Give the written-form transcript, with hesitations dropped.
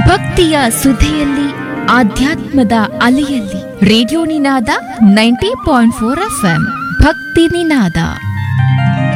ಭಕ್ತಿಯ ಸುಧೆಯಲ್ಲಿ ಆಧ್ಯಾತ್ಮದ ಅಲೆಯಲ್ಲಿ ರೇಡಿಯೋ ನಿನಾದ 90.4 FM ಭಕ್ತಿ ನಿನಾದ.